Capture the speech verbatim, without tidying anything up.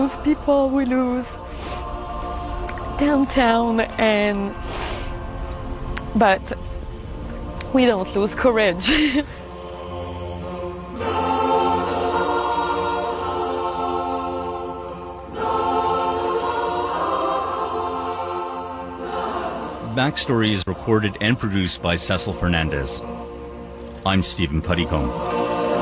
lose people, we lose downtown, and but we don't lose courage. Backstory is recorded and produced by Cecil Fernandez. I'm Stephen Puttycombe.